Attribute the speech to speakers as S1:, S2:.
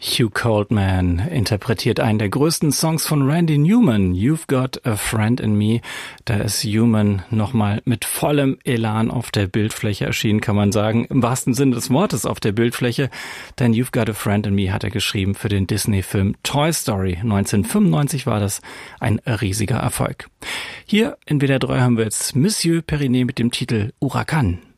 S1: Hugh Coldman interpretiert einen der größten Songs von Randy Newman, You've Got a Friend in Me. Da ist Newman nochmal mit vollem Elan auf der Bildfläche erschienen, kann man sagen, im wahrsten Sinne des Wortes auf der Bildfläche. Denn You've Got a Friend in Me hat er geschrieben für den Disney-Film Toy Story. 1995 war das ein riesiger Erfolg. Hier in WDR 3 haben wir jetzt Monsieur Perinet mit dem Titel Huracan.